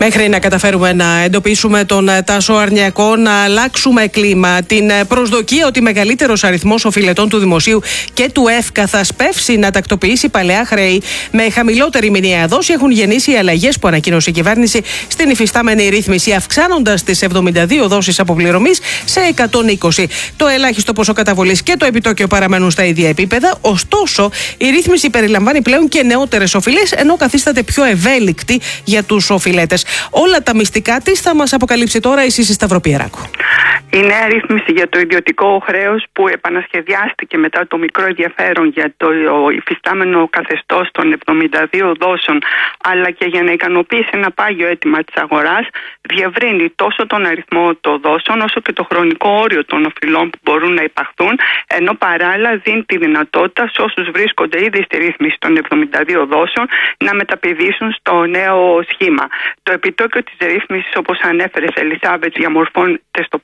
Μέχρι να καταφέρουμε να εντοπίσουμε τον Τάσο Αρνιακό, να αλλάξουμε κλίμα, την προσδοκία ότι μεγαλύτερος αριθμός οφειλετών του Δημοσίου και του ΕΦΚΑ θα σπεύσει να τακτοποιήσει παλαιά χρέη με χαμηλότερη μηνιαία δόση, έχουν γεννήσει οι αλλαγές που ανακοίνωσε η κυβέρνηση στην υφιστάμενη ρύθμιση, αυξάνοντας τις 72 δόσεις αποπληρωμής σε 120. Το ελάχιστο ποσό καταβολής και το επιτόκιο παραμένουν στα ίδια επίπεδα. Ωστόσο, η ρύθμιση περιλαμβάνει πλέον και νεότερες οφειλές, ενώ καθίσταται πιο ευέλικτη για τους οφειλέτες. Όλα τα μυστικά της θα μας αποκαλύψει τώρα η Σύση Σταυροπιεράκου. Η νέα ρύθμιση για το ιδιωτικό χρέος που επανασχεδιάστηκε μετά το μικρό ενδιαφέρον για το υφιστάμενο καθεστώς των 72 δόσεων, αλλά και για να ικανοποιήσει ένα πάγιο αίτημα της αγοράς, διευρύνει τόσο τον αριθμό των δόσεων όσο και το χρονικό όριο των οφειλών που μπορούν να υπαχθούν, ενώ παράλληλα δίνει τη δυνατότητα σε όσους βρίσκονται ήδη στη ρύθμιση των 72 δόσεων να μεταπηδήσουν στο νέο σχήμα. Το επιτόκιο της ρύθμισης, όπως ανέφερε Ελισάβετ, διαμορφώνεται στο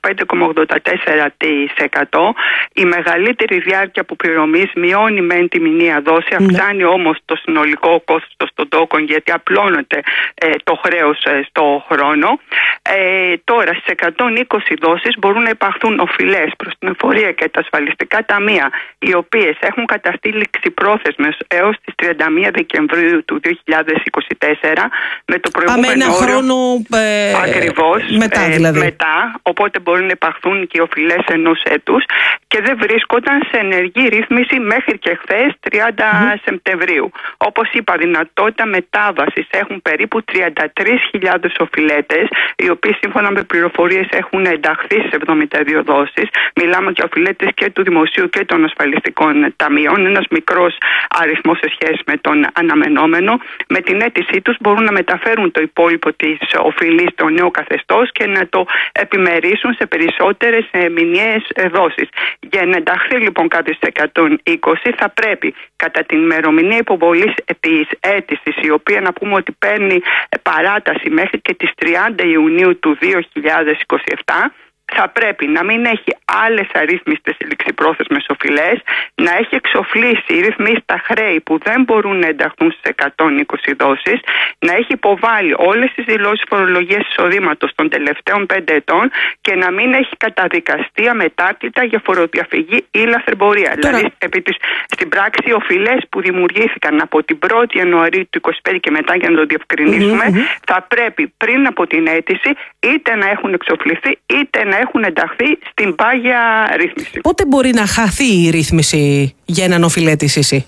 5,84%. Η μεγαλύτερη διάρκεια αποπληρωμής μειώνει μεν τη μηνιαία δόση, αυξάνει όμως το συνολικό κόστος των τόκων, γιατί απλώνεται το χρέος στο χρόνο. Τώρα στις 120 δόσεις μπορούν να υπαχθούν οφειλές προς την εφορία και τα ασφαλιστικά ταμεία, οι οποίες έχουν καταστεί ληξιπρόθεσμες έως τις 31 Δεκεμβρίου του 2024, με το προηγούμενο ένα χρόνο ακριβώς μετά, δηλαδή. Μετά, οπότε μπορεί να υπαχθούν και οι οφειλές ενός έτους, και δεν βρίσκονταν σε ενεργή ρύθμιση μέχρι και χθες 30 Σεπτεμβρίου. Όπως είπα, δυνατότητα μετάβασης έχουν περίπου 33.000 οφειλέτες, οι οποίοι σύμφωνα με πληροφορίες έχουν ενταχθεί σε 72 δόσεις. Μιλάμε για οφειλέτες και του Δημοσίου και των ασφαλιστικών ταμείων, ένας μικρός αριθμός σε σχέση με τον αναμενόμενο. Με την αίτησή τους μπορούν να μεταφέρουν το υπόλοιπο της οφειλής στο νέο καθεστώς και να το επιμερίσουν σε περισσότερες μηνιαίες δόσεις. Για να ενταχθεί λοιπόν κάποιος στις 120 θα πρέπει κατά την ημερομηνία υποβολής της αίτησης, η οποία να πούμε ότι παίρνει παράταση μέχρι και τις 30 Ιουνίου του 2027, θα πρέπει να μην έχει άλλες αρρύθμιστες ληξιπρόθεσμες οφειλές, να έχει εξοφλήσει ρυθμίσει τα χρέη που δεν μπορούν να ενταχθούν στις 120 δόσεις, να έχει υποβάλει όλες τις δηλώσεις φορολογίας εισοδήματος των τελευταίων 5 ετών και να μην έχει καταδικαστεί αμετάκλητα για φοροδιαφυγή ή λαθρεμπορία. Δηλαδή, στην πράξη, οι οφειλές που δημιουργήθηκαν από την 1η Ιανουαρίου του 2025 και μετά, για να το διευκρινίσουμε, θα πρέπει πριν από την αίτηση είτε να έχουν εξοφληθεί είτε να έχουν ενταχθεί στην πάγια ρύθμιση. Πότε μπορεί να χαθεί η ρύθμιση για έναν οφειλέτη, Σύση?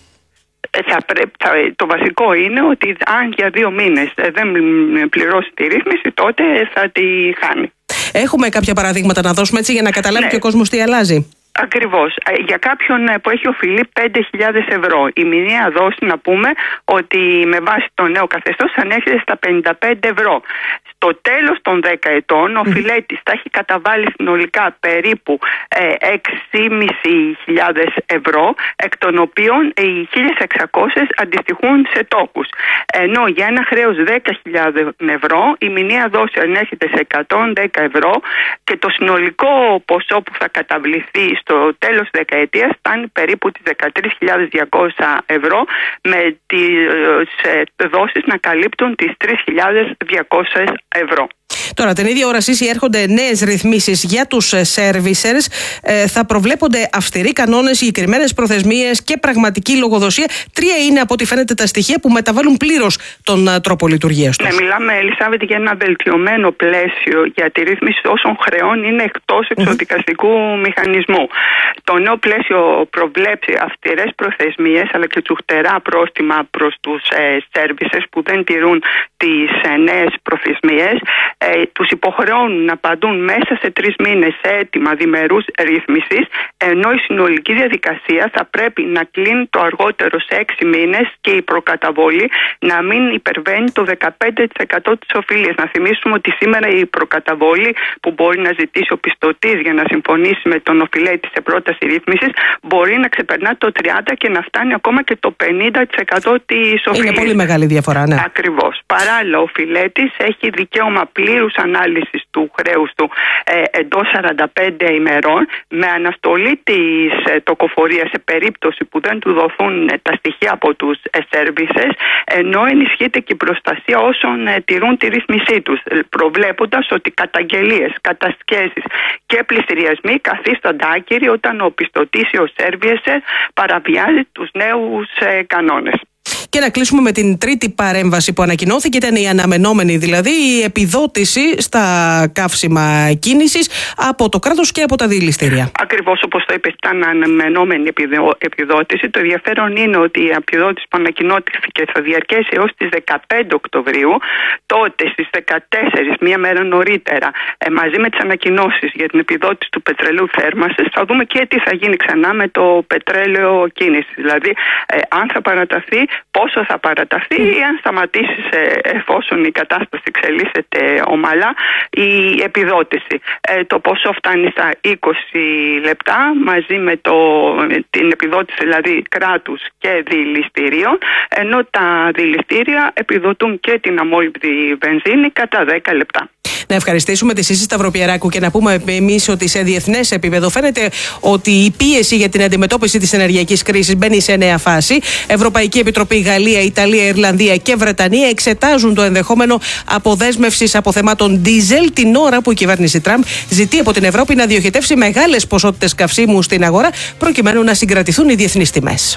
Το βασικό είναι ότι αν για 2 μήνες δεν πληρώσει τη ρύθμιση, τότε θα τη χάνει. Έχουμε κάποια παραδείγματα να δώσουμε, έτσι, για να καταλάβει και ο κόσμος τι αλλάζει? Ακριβώς. Για κάποιον που έχει οφειλή 5.000 ευρώ, η μηνιαία δόση, να πούμε ότι με βάση το νέο καθεστώς ανέρχεται στα 55 ευρώ. Στο τέλος των 10 ετών, ο οφειλέτης θα έχει καταβάλει συνολικά περίπου 6.500 ευρώ, εκ των οποίων οι 1.600 αντιστοιχούν σε τόκους. Ενώ για ένα χρέος 10.000 ευρώ, η μηνιαία δόση ανέρχεται σε 110 ευρώ και το συνολικό ποσό που θα καταβληθεί στο τέλος της δεκαετίας φτάνει περίπου τις 13.200 ευρώ, με τις δόσεις να καλύπτουν τις 3.200 ευρώ. Τώρα, την ίδια ώρα, Σύση, έρχονται νέες ρυθμίσεις για τους servicers. Θα προβλέπονται αυστηροί κανόνες, συγκεκριμένες προθεσμίες και πραγματική λογοδοσία. 3 είναι, από ό,τι φαίνεται, τα στοιχεία που μεταβάλλουν πλήρως τον τρόπο λειτουργίας τους. Ναι, μιλάμε, Ελισάβετ, για ένα βελτιωμένο πλαίσιο για τη ρύθμιση όσων χρεών είναι εκτός εξοδικαστικού μηχανισμού. Το νέο πλαίσιο προβλέψει αυστηρές προθεσμίες αλλά και τσουχτερά πρόστιμα προς τους servicers που δεν τηρούν τις νέες προθεσμίες. Τους υποχρεώνουν να απαντούν μέσα σε 3 μήνες σε αίτημα διμερούς ρύθμισης, ενώ η συνολική διαδικασία θα πρέπει να κλείνει το αργότερο σε 6 μήνες και η προκαταβολή να μην υπερβαίνει το 15% της οφειλίας. Να θυμίσουμε ότι σήμερα η προκαταβολή που μπορεί να ζητήσει ο πιστωτής για να συμφωνήσει με τον οφειλέτη σε πρόταση ρύθμισης μπορεί να ξεπερνά το 30% και να φτάνει ακόμα και το 50% της οφειλίας. Είναι πολύ μεγάλη διαφορά, ναι. Ακριβώς. Παράλληλα, ο οφειλέτης έχει δικαίωμα πλήρους πλήρους ανάλυσης του χρέους του εντός 45 ημερών, με αναστολή της τοκοφορίας σε περίπτωση που δεν του δοθούν τα στοιχεία από τους services, ενώ ενισχύεται και η προστασία όσων τηρούν τη ρύθμισή τους, προβλέποντας ότι καταγγελίες, κατασχέσεις και πληστηριασμοί καθίστανται άκυροι όταν ο πιστωτής ή ο servicer παραβιάζει τους νέους κανόνες. Και να κλείσουμε με την τρίτη παρέμβαση που ανακοινώθηκε, ήταν η αναμενόμενη, δηλαδή η επιδότηση στα καύσιμα κίνησης από το κράτος και από τα δηληστήρια. Ακριβώς όπως το είπες, ήταν αναμενόμενη επιδότηση. Το ενδιαφέρον είναι ότι η επιδότηση που ανακοινώθηκε θα διαρκέσει έως τις 15 Οκτωβρίου. Τότε στις 14, μία μέρα νωρίτερα, μαζί με τις ανακοινώσεις για την επιδότηση του πετρελαίου θέρμανσης, θα δούμε και τι θα γίνει ξανά με το πετρέλαιο κίνησης. Δηλαδή, αν θα παραταθεί, πόσο θα παραταθεί ή αν σταματήσει εφόσον η κατάσταση εξελίσσεται ομαλά η επιδότηση. Το ποσό φτάνει στα 20 λεπτά μαζί με την επιδότηση δηλαδή κράτους και δηληστηρίων, ενώ τα δηληστήρια επιδοτούν και την αμόλυβδη βενζίνη κατά 10 λεπτά. Να ευχαριστήσουμε τη Σύση Σταυροπιεράκου και να πούμε εμείς ότι σε διεθνές επίπεδο φαίνεται ότι η πίεση για την αντιμετώπιση της ενεργειακής κρίσης μπαίνει σε νέα φάση. Ευρωπαϊκή Επιτροπή, Γαλλία, Ιταλία, Ιρλανδία και Βρετανία εξετάζουν το ενδεχόμενο αποδέσμευσης αποθεμάτων ντίζελ την ώρα που η κυβέρνηση Τραμπ ζητεί από την Ευρώπη να διοχετεύσει μεγάλες ποσότητες καυσίμου στην αγορά προκειμένου να συγκρατηθούν οι διεθνείς τιμές.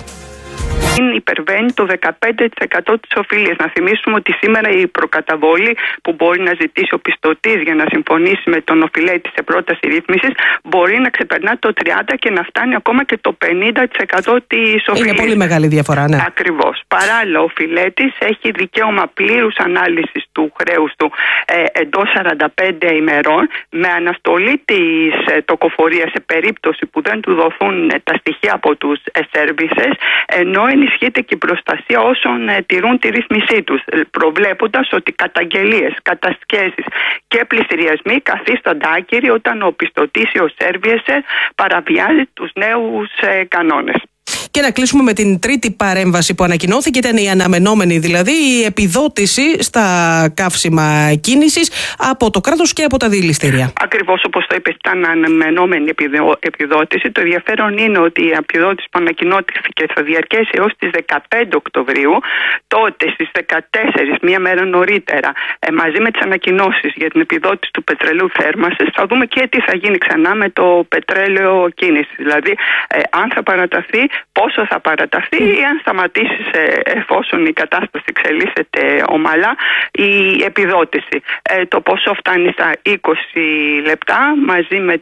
Υπερβαίνει το 15% της οφειλίας. Να θυμίσουμε ότι σήμερα η προκαταβολή που μπορεί να ζητήσει ο πιστωτής για να συμφωνήσει με τον οφειλέτη σε πρόταση ρύθμισης μπορεί να ξεπερνά το 30% και να φτάνει ακόμα και το 50% της οφειλίας. Είναι πολύ μεγάλη διαφορά, ναι. Ακριβώς. Παράλληλα, ο οφειλέτης έχει δικαίωμα πλήρους ανάλυσης του χρέους του εντός 45 ημερών, με αναστολή της τοκοφορίας σε περίπτωση που δεν του δοθούν τα στοιχεία από τους services, ενώ ενισχύεται και η προστασία όσων τηρούν τη ρύθμισή τους, προβλέποντας ότι καταγγελίες, κατασχέσεις και πληστηριασμοί καθίστανται άκυροι όταν ο πιστωτής ή ο servicer παραβιάζει τους νέους κανόνες. Και να κλείσουμε με την τρίτη παρέμβαση που ανακοινώθηκε, ήταν η αναμενόμενη, δηλαδή η επιδότηση στα καύσιμα κίνησης από το κράτος και από τα δηληστήρια. Ακριβώς όπως το είπες, ήταν αναμενόμενη επιδότηση. Το ενδιαφέρον είναι ότι η επιδότηση που ανακοινώθηκε θα διαρκέσει έως τις 15 Οκτωβρίου. Τότε στις 14, μία μέρα νωρίτερα, μαζί με τις ανακοινώσεις για την επιδότηση του πετρελαίου θέρμανσης, θα δούμε και τι θα γίνει ξανά με το πετρέλαιο κίνησης. Δηλαδή, αν θα παραταθεί, πόσο θα παραταθεί ή αν σταματήσει εφόσον η κατάσταση εξελίσσεται ομαλά η επιδότηση. Το ποσό φτάνει στα 20 λεπτά μαζί με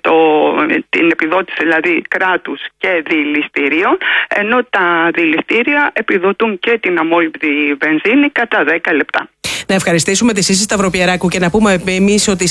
την επιδότηση δηλαδή κράτους και δηληστηρίων, ενώ τα δηληστήρια επιδοτούν και την αμόλυβδη βενζίνη κατά 10 λεπτά. Να ευχαριστήσουμε τη Σύση Σταυροπιεράκου και να πούμε εμείς ότι